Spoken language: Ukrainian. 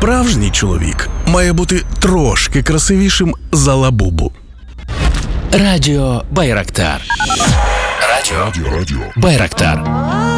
Справжній чоловік має бути трошки красивішим за Лабубу. Радіо Байрактар. Радіо Байрактар.